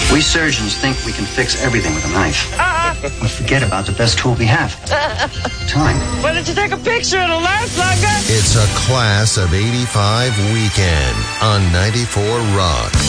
We surgeons think we can fix everything with a knife. We forget about the best tool we have. Time. Why don't you take a picture? It'll last longer. It's a Class of 85 weekend on 94 Rock.